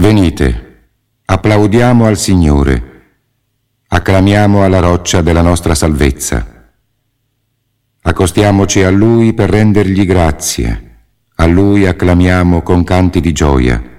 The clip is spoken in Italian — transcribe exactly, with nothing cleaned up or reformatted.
Venite, applaudiamo al Signore, acclamiamo alla roccia della nostra salvezza. Accostiamoci a Lui per rendergli grazie, a Lui acclamiamo con canti di gioia.